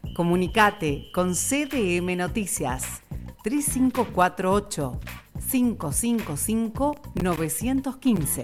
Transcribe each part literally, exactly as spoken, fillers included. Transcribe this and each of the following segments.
Comunicate con C D M Noticias tres cinco cuatro ocho, cinco cinco cinco, nueve uno cinco.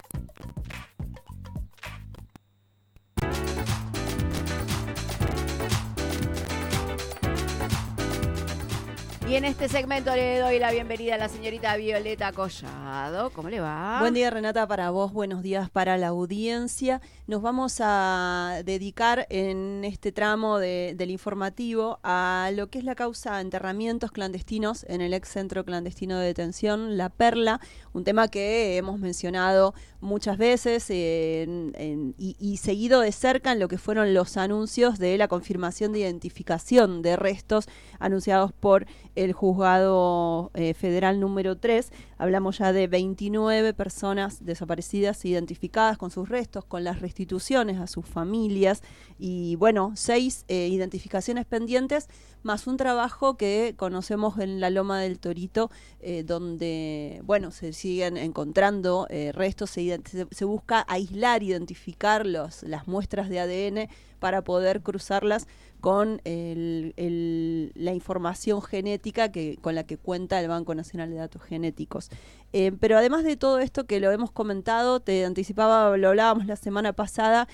Y en este segmento le doy la bienvenida a la señorita Violeta Collado. ¿Cómo le va? Buen día, Renata, para vos, buenos días para la audiencia. Nos vamos a dedicar en este tramo de, del informativo a lo que es la causa de enterramientos clandestinos en el ex centro clandestino de detención, La Perla, un tema que hemos mencionado muchas veces en, en, y, y seguido de cerca en lo que fueron los anuncios de la confirmación de identificación de restos anunciados por el juzgado eh, federal número tres. Hablamos ya de veintinueve personas desaparecidas identificadas con sus restos, con las restituciones a sus familias y bueno, seis eh, identificaciones pendientes, más un trabajo que conocemos en la Loma del Torito, eh, donde bueno, se siguen encontrando eh, restos, se, se busca aislar, identificar los, las muestras de A D N para poder cruzarlas con el, el, la información genética que, con la que cuenta el Banco Nacional de Datos Genéticos. Eh, pero además de todo esto que lo hemos comentado, te anticipaba, lo hablábamos la semana pasada,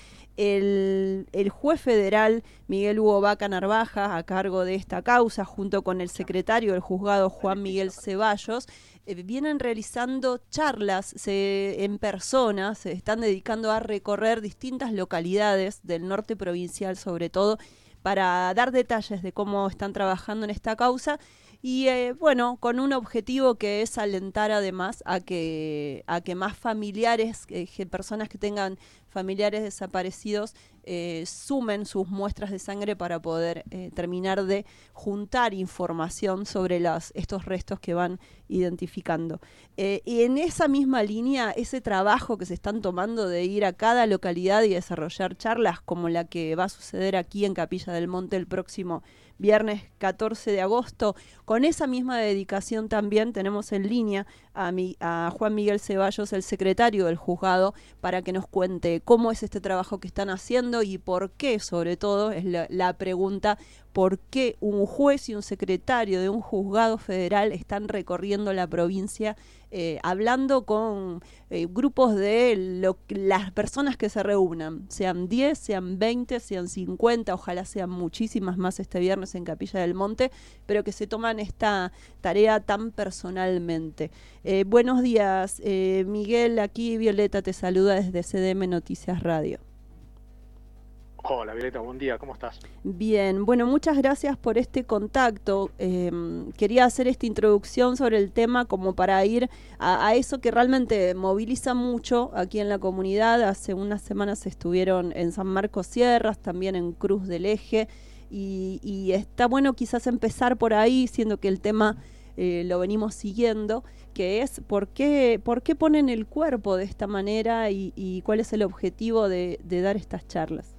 el, el juez federal Miguel Hugo Vaca Narvaja, a cargo de esta causa, junto con el secretario del juzgado Juan Miguel Ceballos, eh, vienen realizando charlas se, en persona, se están dedicando a recorrer distintas localidades del norte provincial sobre todo, para dar detalles de cómo están trabajando en esta causa y eh, bueno, con un objetivo que es alentar además a que, a que más familiares, eh, que personas que tengan familiares desaparecidos eh, sumen sus muestras de sangre para poder eh, terminar de juntar información sobre las, estos restos que van identificando. Eh, y en esa misma línea, ese trabajo que se están tomando de ir a cada localidad y desarrollar charlas como la que va a suceder aquí en Capilla del Monte el próximo viernes catorce de agosto, con esa misma dedicación también tenemos en línea a, mi, a Juan Miguel Ceballos, el secretario del juzgado, para que nos cuente cómo es este trabajo que están haciendo y por qué, sobre todo, es la, la pregunta, por qué un juez y un secretario de un juzgado federal están recorriendo la provincia eh, hablando con eh, grupos de lo, las personas que se reúnan, sean diez, sean veinte, sean cincuenta, ojalá sean muchísimas más este viernes en Capilla del Monte, pero que se toman esta tarea tan personalmente. Eh, buenos días, eh, Miguel, aquí Violeta te saluda desde C D M Noticias Radio. Hola Violeta, buen día, ¿cómo estás? Bien, bueno, muchas gracias por este contacto. Eh, quería hacer esta introducción sobre el tema como para ir a, a eso que realmente moviliza mucho aquí en la comunidad. Hace unas semanas estuvieron en San Marcos Sierras, también en Cruz del Eje, y, y está bueno quizás empezar por ahí, siendo que el tema eh, lo venimos siguiendo, que es por qué, por qué ponen el cuerpo de esta manera y, y cuál es el objetivo de, de dar estas charlas.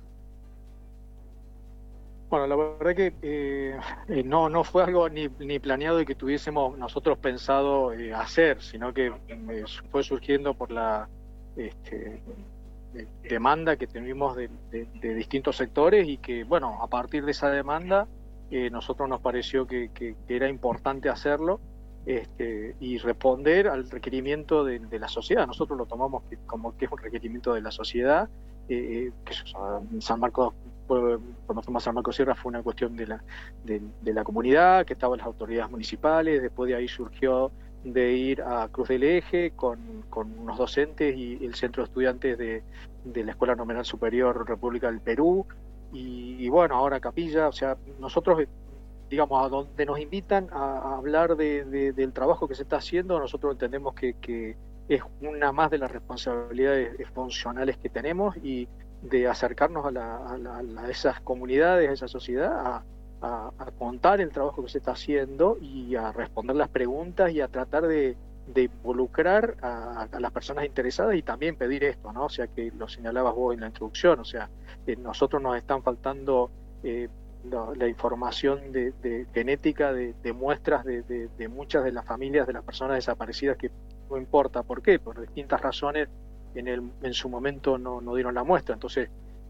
Bueno, la verdad que eh, eh, no, no fue algo ni, ni planeado y que tuviésemos nosotros pensado eh, hacer, sino que eh, fue surgiendo por la este, de, demanda que tuvimos de, de, de distintos sectores y que, bueno, a partir de esa demanda, eh, nosotros nos pareció que, que, que era importante hacerlo este, y responder al requerimiento de, de la sociedad. Nosotros lo tomamos que, como que es un requerimiento de la sociedad, eh, que San Marcos cuando fuimos a San Marcos Sierra fue una cuestión de la, de, de la comunidad, que estaban las autoridades municipales, después de ahí surgió de ir a Cruz del Eje con, con unos docentes y el centro de estudiantes de, de la Escuela Nominal Superior República del Perú, y, y bueno, ahora Capilla, o sea, nosotros, digamos, a donde nos invitan a, a hablar de, de, del trabajo que se está haciendo, nosotros entendemos que, que es una más de las responsabilidades funcionales que tenemos y de acercarnos a, la, a, la, a esas comunidades, a esa sociedad, a, a, a contar el trabajo que se está haciendo y a responder las preguntas y a tratar de, de involucrar a, a las personas interesadas y también pedir esto, ¿no? O sea, que lo señalabas vos en la introducción, o sea, eh, nosotros nos están faltando eh, la, la información de, de genética de, de muestras de, de, de muchas de las familias de las personas desaparecidas, que no importa por qué, por distintas razones, en, el, en su momento no, no dieron la muestra. Entonces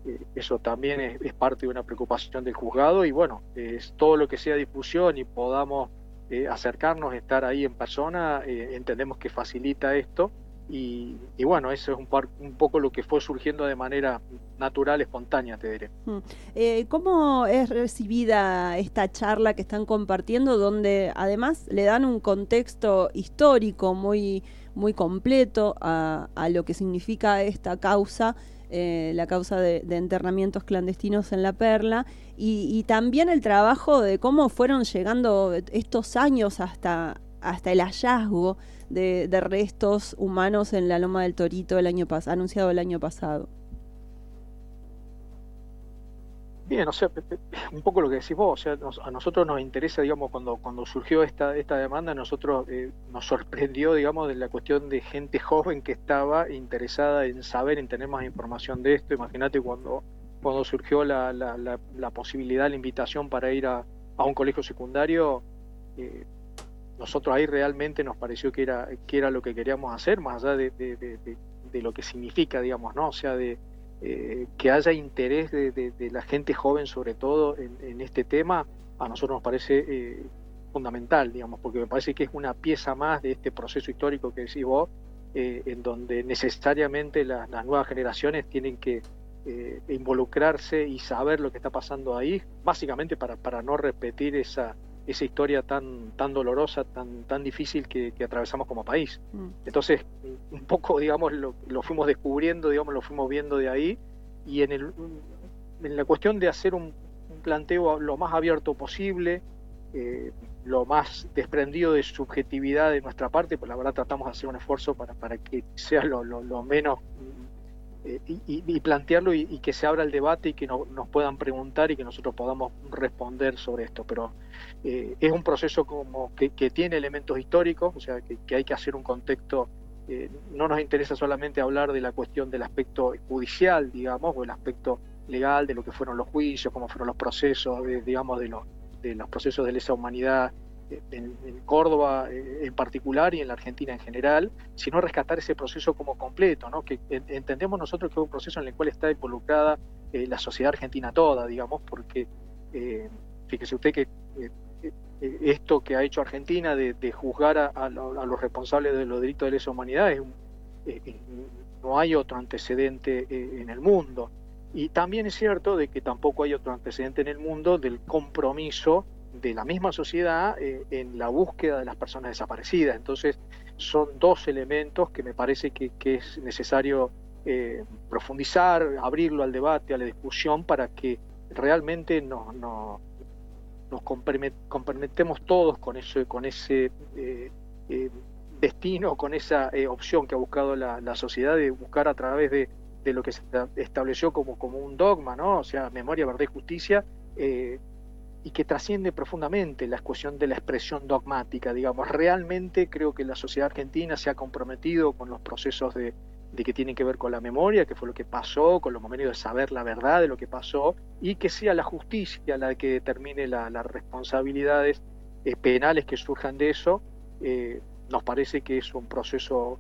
eh, eso también es, es parte de una preocupación del juzgado y bueno, es todo lo que sea difusión y podamos eh, acercarnos, estar ahí en persona, eh, entendemos que facilita esto y, y bueno, eso es un, par, un poco lo que fue surgiendo de manera natural, espontánea, te diré. Eh, ¿Cómo es recibida esta charla que están compartiendo, donde además le dan un contexto histórico muy, muy completo a, a lo que significa esta causa, eh, la causa de, de enterramientos clandestinos en La Perla, y, y también el trabajo de cómo fueron llegando estos años hasta, hasta el hallazgo de, de restos humanos en la Loma del Torito el año pas- anunciado el año pasado? Bien, o sea, un poco lo que decís vos, o sea, nos, a nosotros nos interesa, digamos, cuando, cuando surgió esta, esta demanda, nosotros eh, nos sorprendió, digamos, de la cuestión de gente joven que estaba interesada en saber, en tener más información de esto. Imagínate cuando, cuando surgió la, la, la, la posibilidad, la invitación para ir a, a un colegio secundario, eh, nosotros ahí realmente nos pareció que era, que era lo que queríamos hacer, más allá de, de, de, de, de lo que significa, digamos, ¿no? O sea, de Eh, que haya interés de, de, de la gente joven sobre todo en, en este tema, a nosotros nos parece eh, fundamental, digamos, porque me parece que es una pieza más de este proceso histórico que decís vos, eh, en donde necesariamente la, las nuevas generaciones tienen que eh, involucrarse y saber lo que está pasando ahí, básicamente para, para no repetir esa, esa historia tan, tan dolorosa, tan, tan difícil que, que atravesamos como país. Mm. Entonces, un poco, digamos, lo, lo fuimos descubriendo, digamos, lo fuimos viendo de ahí, y en, el, en la cuestión de hacer un, un planteo lo más abierto posible, eh, lo más desprendido de subjetividad de nuestra parte, pues la verdad tratamos de hacer un esfuerzo para, para que sea lo, lo, lo menos... Eh, y, y plantearlo y, y que se abra el debate y que no, nos puedan preguntar y que nosotros podamos responder sobre esto, pero eh, es un proceso como que, que tiene elementos históricos, o sea, que, que hay que hacer un contexto, eh, no nos interesa solamente hablar de la cuestión del aspecto judicial, digamos, o el aspecto legal de lo que fueron los juicios, cómo fueron los procesos, de, digamos, de, lo, de los procesos de lesa humanidad En, en Córdoba eh, en particular y en la Argentina en general, sino rescatar ese proceso como completo, ¿no? Que en, entendemos nosotros que es un proceso en el cual está involucrada eh, la sociedad argentina toda, digamos, porque eh, fíjese usted que eh, eh, esto que ha hecho Argentina de, de juzgar a, a, lo, a los responsables de los delitos de lesa humanidad es un, eh, no hay otro antecedente eh, en el mundo, y también es cierto de que tampoco hay otro antecedente en el mundo del compromiso de la misma sociedad eh, en la búsqueda de las personas desaparecidas. Entonces son dos elementos que me parece que, que es necesario eh, profundizar, abrirlo al debate, a la discusión, para que realmente nos, nos, nos comprometemos todos con, eso, con ese eh, eh, destino, con esa eh, opción que ha buscado la, la sociedad de buscar a través de, de lo que se estableció como, como un dogma, ¿no? O sea, memoria, verdad y justicia, eh, y que trasciende profundamente la cuestión de la expresión dogmática, digamos. Realmente creo que la sociedad argentina se ha comprometido con los procesos de, de que tienen que ver con la memoria, que fue lo que pasó, con los momentos de saber la verdad de lo que pasó, y que sea la justicia la que determine la, las responsabilidades eh, penales que surjan de eso. Eh, nos parece que es un proceso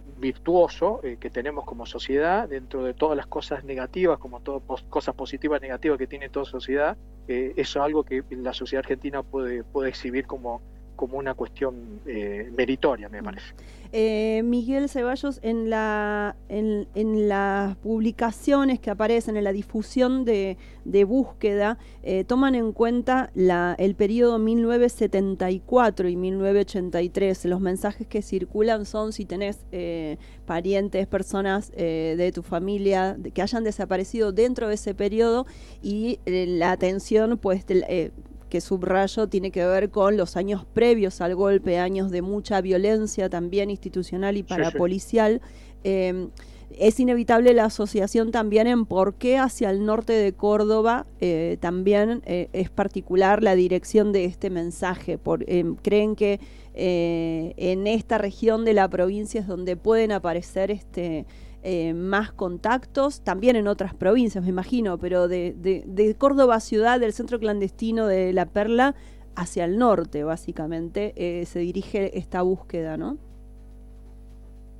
virtuoso eh, que tenemos como sociedad, dentro de todas las cosas negativas, como todas cosas positivas y negativas que tiene toda sociedad. Eh, eso es algo que la sociedad argentina puede, puede exhibir como, como una cuestión eh, meritoria, me parece. Eh, Miguel Ceballos, en, la, en, en las publicaciones que aparecen, en la difusión de, de búsqueda, eh, toman en cuenta la, el periodo mil novecientos setenta y cuatro y mil novecientos ochenta y tres. Los mensajes que circulan son si tenés eh, parientes, personas eh, de tu familia de, que hayan desaparecido dentro de ese periodo, y eh, la atención, pues, de, eh, que subrayo, tiene que ver con los años previos al golpe, años de mucha violencia también institucional y parapolicial. Sí, sí. Eh, es inevitable la asociación también en por qué hacia el norte de Córdoba eh, también eh, es particular la dirección de este mensaje. Por, eh, ¿Creen que eh, en esta región de la provincia es donde pueden aparecer este... Eh, más contactos, también en otras provincias, me imagino, pero de, de, de Córdoba ciudad, del centro clandestino de La Perla, hacia el norte, básicamente, eh, se dirige esta búsqueda, ¿no?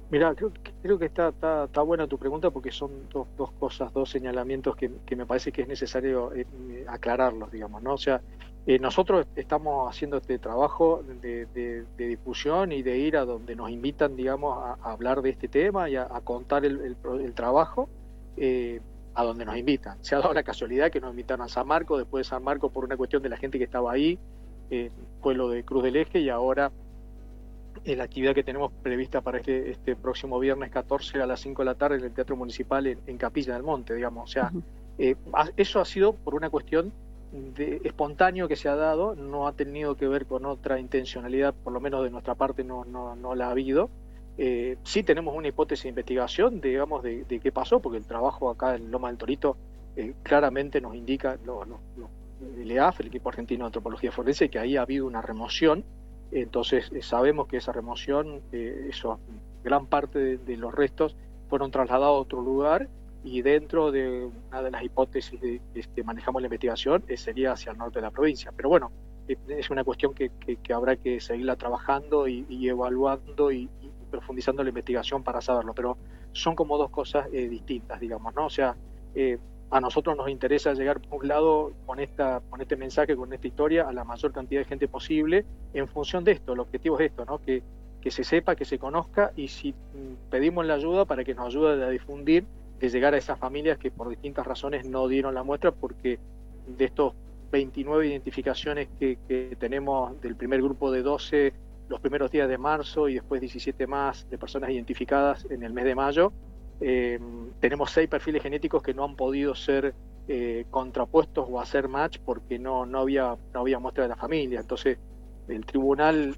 Mirá, creo, que- creo que está, está, está buena tu pregunta porque son dos, dos cosas, dos señalamientos que, que me parece que es necesario eh, eh, aclararlos, digamos, ¿no? O sea, eh, nosotros estamos haciendo este trabajo de, de- de difusión y de ir a donde nos invitan, digamos, a, a hablar de este tema y a, a contar el, el pro- el trabajo, eh, a donde nos invitan. Se ha dado la casualidad que nos invitaron a San Marcos, después de San Marcos por una cuestión de la gente que estaba ahí, eh, fue lo de Cruz del Eje y ahora eh, la actividad que tenemos prevista para este, este próximo viernes catorce a las cinco de la tarde en el Teatro Municipal en, en Capilla del Monte, digamos. O sea, Ujú. eh, eso ha sido por una cuestión de espontáneo que se ha dado, no ha tenido que ver con otra intencionalidad, por lo menos de nuestra parte no, no, no la ha habido. Eh, sí tenemos una hipótesis de investigación, digamos, de, de qué pasó, porque el trabajo acá en Loma del Torito eh, claramente nos indica, lo, lo, lo, el E A F, el equipo argentino de antropología forense, que ahí ha habido una remoción. Entonces eh, sabemos que esa remoción, eh, eso, gran parte de, de los restos fueron trasladados a otro lugar y dentro de una de las hipótesis de, que manejamos la investigación eh, sería hacia el norte de la provincia. Pero bueno, eh, es una cuestión que, que, que habrá que seguirla trabajando y, y evaluando y, y, profundizando la investigación para saberlo. Pero son como dos cosas eh, distintas, digamos, ¿no? O sea, eh, a nosotros nos interesa llegar por un lado con, esta, con este mensaje, con esta historia, a la mayor cantidad de gente posible en función de esto. El objetivo es esto, ¿no? Que, que se sepa, que se conozca y si pedimos la ayuda para que nos ayude a difundir, de llegar a esas familias que por distintas razones no dieron la muestra, porque de estos veintinueve identificaciones que, que tenemos del primer grupo de doce los primeros días de marzo y después diecisiete más de personas identificadas en el mes de mayo, eh, tenemos seis perfiles genéticos que no han podido ser eh, contrapuestos o hacer match porque no, no, había, no había muestra de la familia. Entonces, el tribunal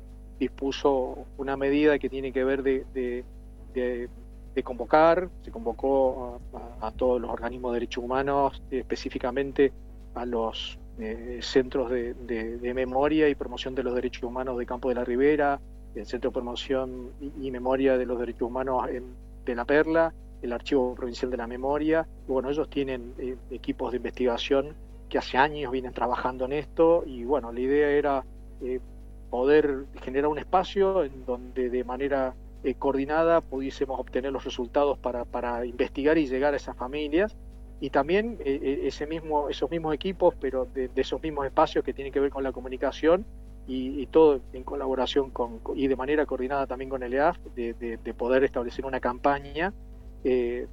dispuso una medida que tiene que ver de, de, de, de convocar, se convocó a, a, a todos los organismos de derechos humanos, específicamente a los eh, centros de, de, de memoria y promoción de los derechos humanos de Campo de la Ribera, el Centro de Promoción y, y Memoria de los Derechos Humanos en, de La Perla, el Archivo Provincial de la Memoria. Y bueno, ellos tienen eh, equipos de investigación que hace años vienen trabajando en esto y bueno, la idea era eh, poder generar un espacio en donde de manera eh, coordinada pudiésemos obtener los resultados para, para investigar y llegar a esas familias y también eh, ese mismo, esos mismos equipos, pero de, de esos mismos espacios que tienen que ver con la comunicación y, y todo en colaboración con, y de manera coordinada también con el E A F, de, de, de poder establecer una campaña eh,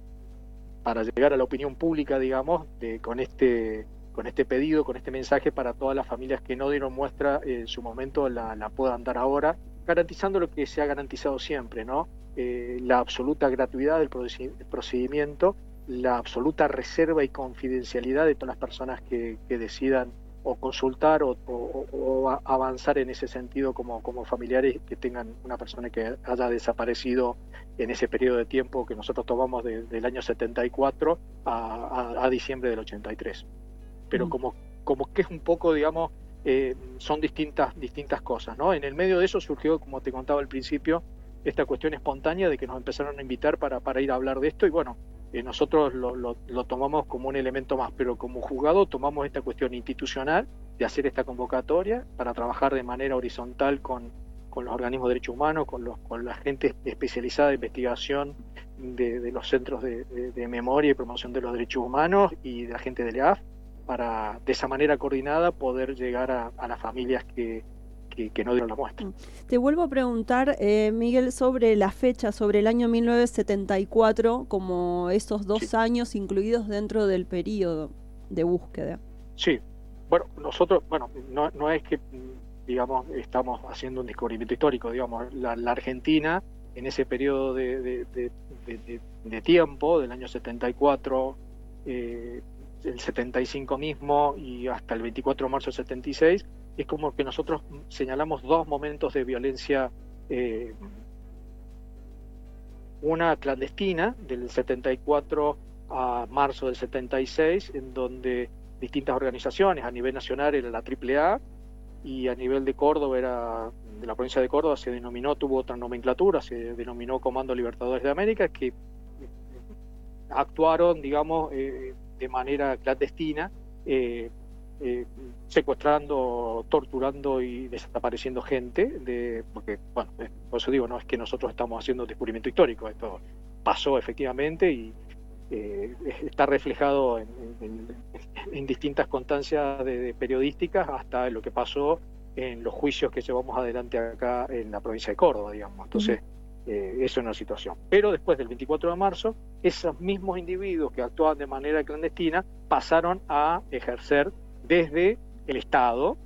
para llegar a la opinión pública, digamos, de, con este con este pedido, con este mensaje para todas las familias que no dieron muestra en su momento, la, la puedan dar ahora, garantizando lo que se ha garantizado siempre, ¿no? Eh, la absoluta gratuidad del procedimiento, la absoluta reserva y confidencialidad de todas las personas que, que decidan o consultar o, o, o avanzar en ese sentido como, como familiares que tengan una persona que haya desaparecido en ese periodo de tiempo que nosotros tomamos de, del año setenta y cuatro a, a, a diciembre del ochenta y tres. Pero como, como que es un poco, digamos, eh, son distintas, distintas cosas, ¿no? En el medio de eso surgió, como te contaba al principio, esta cuestión espontánea de que nos empezaron a invitar para, para ir a hablar de esto y bueno, eh, nosotros lo, lo, lo tomamos como un elemento más, pero como juzgado tomamos esta cuestión institucional de hacer esta convocatoria para trabajar de manera horizontal con, con los organismos de derechos humanos, con, los, con la gente especializada de investigación de, de los centros de, de, de memoria y promoción de los derechos humanos y de la gente del E A F, para de esa manera coordinada poder llegar a, a las familias que, que, que no dieron la muestra. Te vuelvo a preguntar, eh, Miguel, sobre la fecha, sobre el año mil novecientos setenta y cuatro, como esos dos sí. años incluidos dentro del periodo de búsqueda. Sí, bueno, nosotros, bueno, no, no es que, digamos, estamos haciendo un descubrimiento histórico, digamos, la, la Argentina en ese periodo de, de, de, de, de, de tiempo, del año setenta y cuatro, eh, el setenta y cinco mismo y hasta el veinticuatro de marzo del setenta y seis, es como que nosotros señalamos dos momentos de violencia, eh, una clandestina del setenta y cuatro a marzo del setenta y seis, en donde distintas organizaciones, a nivel nacional era la triple A y a nivel de Córdoba, era de la provincia de Córdoba, se denominó, tuvo otra nomenclatura, se denominó Comando Libertadores de América, que actuaron, digamos, eh, de manera clandestina, eh, eh, secuestrando, torturando y desapareciendo gente, de, porque, bueno, por eso digo, no es que nosotros estamos haciendo descubrimiento histórico, esto pasó efectivamente y eh, está reflejado en, en, en distintas constancias de, de periodísticas, hasta lo que pasó en los juicios que llevamos adelante acá en la provincia de Córdoba, digamos. Entonces, uh-huh. eh, eso es una situación. Pero después del veinticuatro de marzo, esos mismos individuos que actuaban de manera clandestina pasaron a ejercer desde el Estado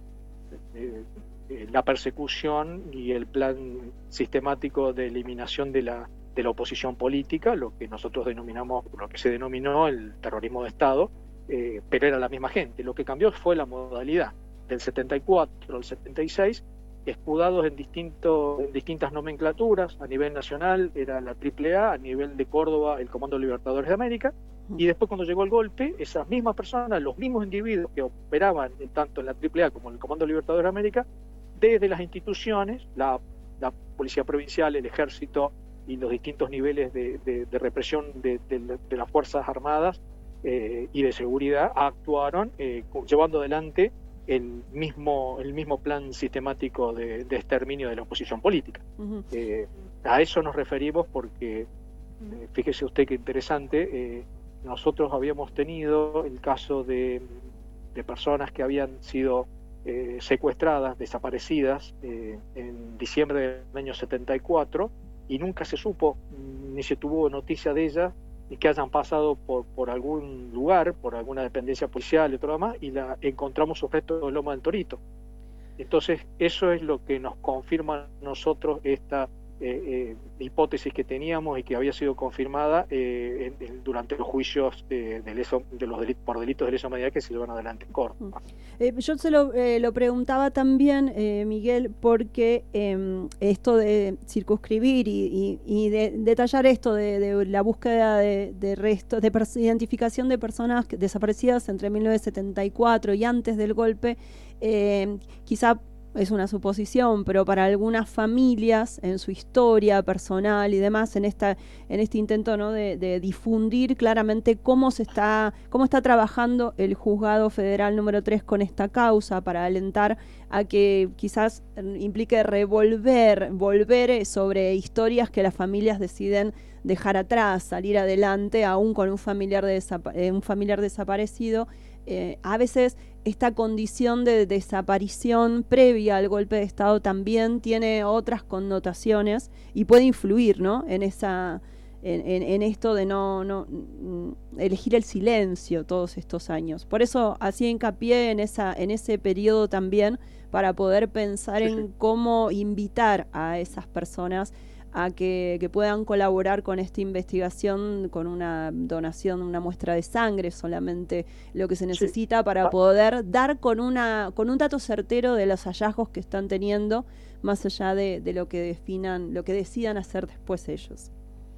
eh, eh, la persecución y el plan sistemático de eliminación de la, de la oposición política, lo que nosotros denominamos, lo que se denominó el terrorismo de Estado, eh, pero era la misma gente. Lo que cambió fue la modalidad. Del setenta y cuatro al setenta y seis, escudados en, distinto, en distintas nomenclaturas. A nivel nacional era la triple A, a nivel de Córdoba el Comando Libertadores de América, y después cuando llegó el golpe, esas mismas personas, los mismos individuos que operaban tanto en la triple A como en el Comando Libertadores de América, desde las instituciones, la, la Policía Provincial, el Ejército y los distintos niveles de, de, de represión de, de, de las Fuerzas Armadas eh, y de seguridad, actuaron eh, llevando adelante el mismo, el mismo plan sistemático de, de exterminio de la oposición política. Uh-huh. Eh, a eso nos referimos porque, eh, fíjese usted qué interesante, eh, nosotros habíamos tenido el caso de, de personas que habían sido eh, secuestradas, desaparecidas eh, en diciembre del año setenta y cuatro, y nunca se supo, ni se tuvo noticia de ellas, y que hayan pasado por, por algún lugar, por alguna dependencia policial y todo lo demás, y la encontramos sus restos en Loma del Torito. Entonces, eso es lo que nos confirma a nosotros esta eh, eh, hipótesis que teníamos y que había sido confirmada eh, en, en, durante los juicios de, de, leso, de los delitos, por delitos de lesa humanidad que se llevan adelante en Córdoba. Eh, yo se lo, eh, lo preguntaba también, eh, Miguel, porque eh, esto de circunscribir y, y, y de, detallar esto de, de la búsqueda de, de restos, de identificación de personas desaparecidas entre mil novecientos setenta y cuatro y antes del golpe, eh, quizá es una suposición, pero para algunas familias en su historia personal y demás, en esta en este intento, ¿no?, de, de difundir claramente cómo se está cómo está trabajando el Juzgado Federal número tres con esta causa, para alentar a que quizás implique revolver, volver sobre historias que las familias deciden dejar atrás, salir adelante, aún con un familiar, de desapa- eh, un familiar desaparecido. Eh, a veces esta condición de desaparición previa al golpe de Estado también tiene otras connotaciones y puede influir, ¿no?, en esa en, en, en esto de no, no elegir el silencio todos estos años. Por eso hacía hincapié en esa en ese periodo también, para poder pensar sí, en sí. cómo invitar a esas personas a que, que puedan colaborar con esta investigación, con una donación, una muestra de sangre, solamente lo que se necesita sí. para ah. poder dar con una con un dato certero de los hallazgos que están teniendo, más allá de, de lo que definan, lo que decidan hacer después ellos.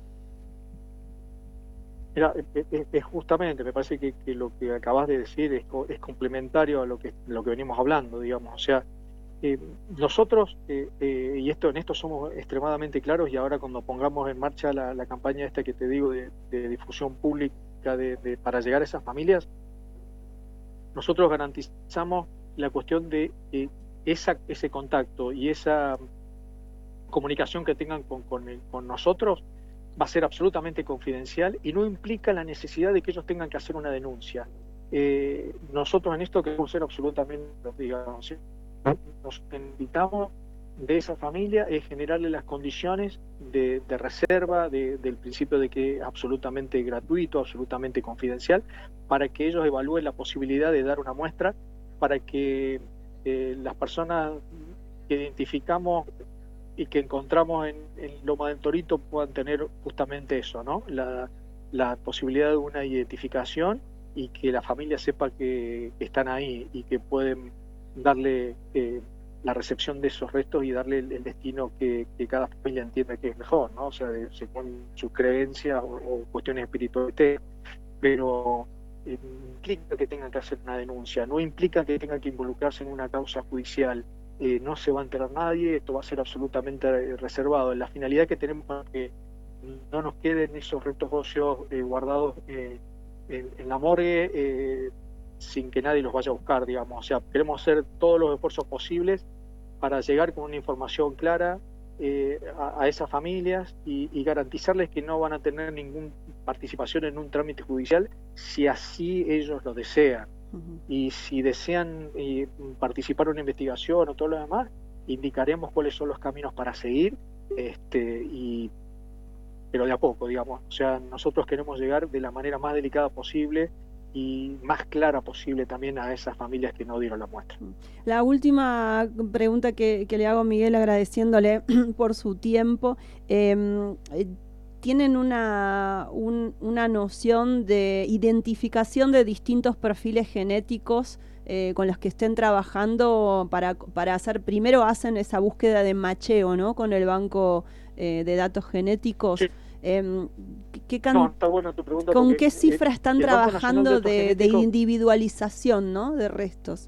Mira, es, es justamente, me parece que, que lo que acabas de decir es, es complementario a lo que lo que venimos hablando, digamos, o sea, Eh, nosotros, eh, eh, y esto en esto somos extremadamente claros, y ahora cuando pongamos en marcha la, la campaña esta que te digo de, de difusión pública de, de, para llegar a esas familias, nosotros garantizamos la cuestión de eh, esa, ese contacto y esa comunicación que tengan con, con, el, con nosotros va a ser absolutamente confidencial y no implica la necesidad de que ellos tengan que hacer una denuncia. Eh, nosotros en esto queremos ser absolutamente, digamos, ¿sí? Nos invitamos de esa familia es generarle las condiciones de, de reserva de, del principio de que es absolutamente gratuito, absolutamente confidencial, para que ellos evalúen la posibilidad de dar una muestra, para que eh, las personas que identificamos y que encontramos en, en Loma del Torito puedan tener justamente eso, ¿no? La, la posibilidad de una identificación y que la familia sepa que, que están ahí y que pueden darle eh, la recepción de esos restos y darle el, el destino que, que cada familia entienda que es mejor, ¿no? O sea, de, según sus creencias o, o cuestiones espirituales, pero eh, implica que tengan que hacer una denuncia, no implica que tengan que involucrarse en una causa judicial, eh, no se va a enterar nadie, esto va a ser absolutamente reservado. La finalidad que tenemos es que no nos queden esos restos óseos eh, guardados eh, en, en la morgue, eh, sin que nadie los vaya a buscar, digamos. O sea, queremos hacer todos los esfuerzos posibles para llegar con una información clara eh, a, a esas familias y, y garantizarles que no van a tener ninguna participación en un trámite judicial si así ellos lo desean. Uh-huh. Y si desean eh, participar en una investigación o todo lo demás, indicaremos cuáles son los caminos para seguir, este, y, pero de a poco, digamos. O sea, nosotros queremos llegar de la manera más delicada posible y más clara posible también a esas familias que no dieron la muestra. La última pregunta que, que le hago a Miguel, agradeciéndole por su tiempo. Eh, ¿Tienen una, un, una noción de identificación de distintos perfiles genéticos eh, con los que estén trabajando para, para hacer, primero hacen esa búsqueda de macheo, ¿no?, con el banco eh, de datos genéticos? Sí. Eh, ¿qué can... no, está buena tu pregunta. ¿Con porque, qué cifra están eh, trabajando de, de, de individualización, ¿no?, de restos?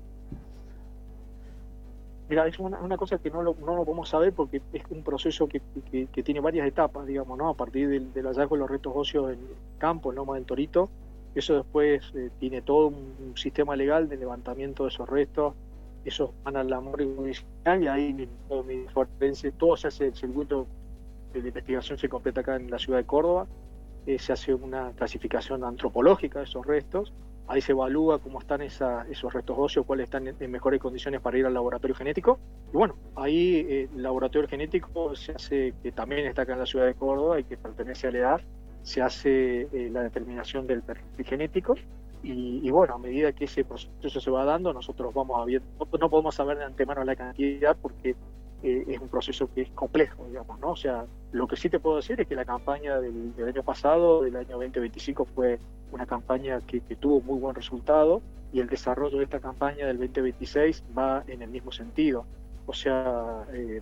Mira, es una, una cosa que no lo, no lo podemos saber porque es un proceso que, que, que tiene varias etapas, digamos, ¿no? A partir del, del hallazgo de los restos óseos en campo, en Loma del Torito, eso después eh, tiene todo un, un sistema legal de levantamiento de esos restos, esos van a la morgue judicial y ahí todo, mi forense, todo se hace, el circuito de la investigación se completa acá en la ciudad de Córdoba, eh, se hace una clasificación antropológica de esos restos. Ahí se evalúa cómo están esa, esos restos óseos, cuáles están en, en mejores condiciones para ir al laboratorio genético. Y bueno, ahí eh, el laboratorio genético se hace, que también está acá en la ciudad de Córdoba y que pertenece a la EDAF, se hace eh, la determinación del perfil genético. Y, y bueno, a medida que ese proceso se va dando, nosotros vamos a ver, no, no podemos saber de antemano la cantidad porque eh, es un proceso que es complejo, digamos, ¿no? O sea, lo que sí te puedo decir es que la campaña del, del año pasado, del año veinte veinticinco, fue una campaña que, que tuvo muy buen resultado y el desarrollo de esta campaña del veinte veintiséis va en el mismo sentido. O sea, eh,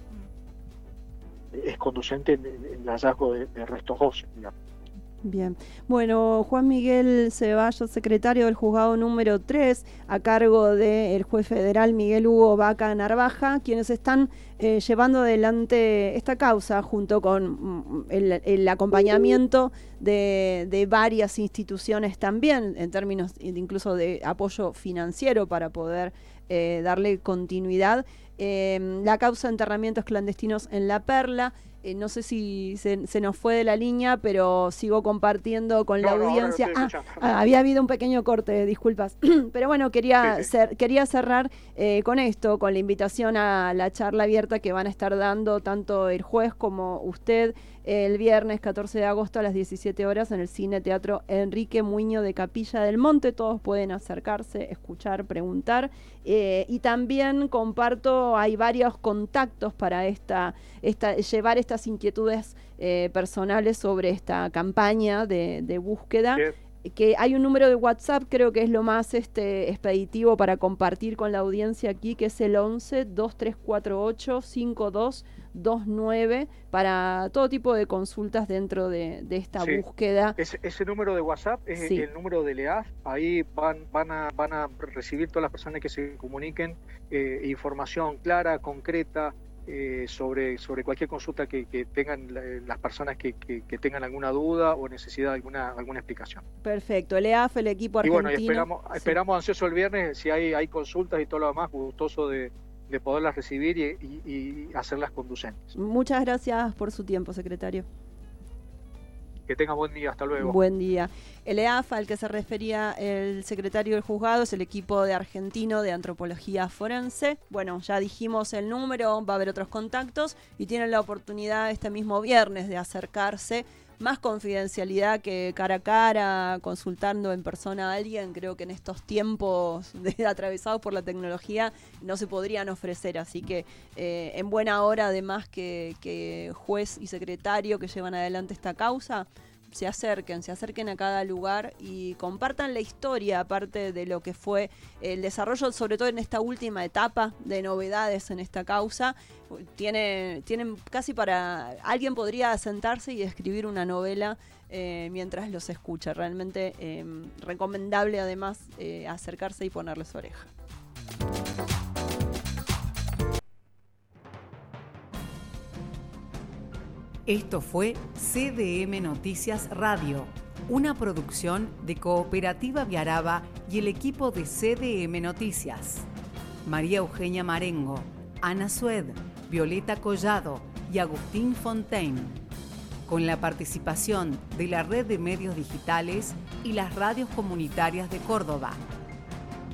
es conducente en, en el hallazgo de, de restos óseos, digamos. Bien. Bueno, Juan Miguel Ceballos, secretario del juzgado número tres, a cargo del juez federal Miguel Hugo Vaca Narvaja, quienes están eh, llevando adelante esta causa junto con el, el acompañamiento de, de varias instituciones también, en términos incluso de apoyo financiero para poder eh, darle continuidad. Eh, la causa de enterramientos clandestinos en La Perla. Eh, no sé si se, se nos fue de la línea, pero sigo compartiendo con no, la no, audiencia. No ah, ah, había habido un pequeño corte, disculpas. Pero bueno, quería, sí, sí. Cer- quería cerrar eh, con esto, con la invitación a la charla abierta que van a estar dando tanto el juez como usted el viernes catorce de agosto a las diecisiete horas en el Cine Teatro Enrique Muñoz de Capilla del Monte. Todos pueden acercarse, escuchar, preguntar. Eh, y también comparto, hay varios contactos para esta, esta llevar estas inquietudes eh, personales sobre esta campaña de, de búsqueda. Bien. Que hay un número de WhatsApp, creo que es lo más este expeditivo para compartir con la audiencia aquí, que es el once, dos tres cuatro ocho, cinco dos dos nueve, para todo tipo de consultas dentro de, de esta sí. búsqueda. Ese, ese número de WhatsApp es sí. el número de L E A F, ahí van, van, a, van a recibir todas las personas que se comuniquen eh, información clara, concreta, Eh, sobre, sobre cualquier consulta que, que tengan la, las personas que, que, que tengan alguna duda o necesidad de alguna, alguna explicación. Perfecto, el E A F, el equipo argentino. Y bueno, y esperamos, sí. esperamos ansioso el viernes, si hay, hay consultas y todo lo demás, gustoso de, de poderlas recibir y, y, y hacerlas conducentes. Muchas gracias por su tiempo, secretario. Que tenga buen día, hasta luego. Buen día. El E A F al que se refería el secretario del juzgado es el equipo de argentino de antropología forense. Bueno, ya dijimos el número, va a haber otros contactos y tienen la oportunidad este mismo viernes de acercarse. Más confidencialidad que cara a cara, consultando en persona a alguien, creo que en estos tiempos de, atravesados por la tecnología no se podrían ofrecer, así que eh, en buena hora además que, que juez y secretario que llevan adelante esta causa, se acerquen, se acerquen a cada lugar y compartan la historia, aparte de lo que fue el desarrollo, sobre todo en esta última etapa de novedades en esta causa. Tiene, tienen casi para... Alguien podría sentarse y escribir una novela eh, mientras los escucha. Realmente eh, recomendable además eh, acercarse y ponerle su oreja. Esto fue C D M Noticias Radio, una producción de Cooperativa Viaraba y el equipo de C D M Noticias. María Eugenia Marengo, Ana Sued, Violeta Collado y Agustín Fontaine. Con la participación de la Red de Medios Digitales y las radios comunitarias de Córdoba.